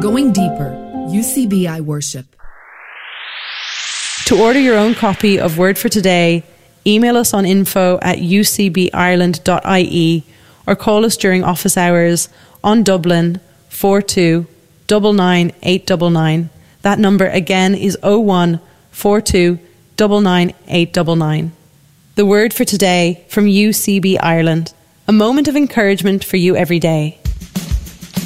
Going deeper, UCBI Worship. To order your own copy of Word for Today, email us on info@ucbireland.ie or call us during office hours on Dublin 42 99 899. That number again is 01 42 99 899. The Word for Today from UCB Ireland. A moment of encouragement for you every day.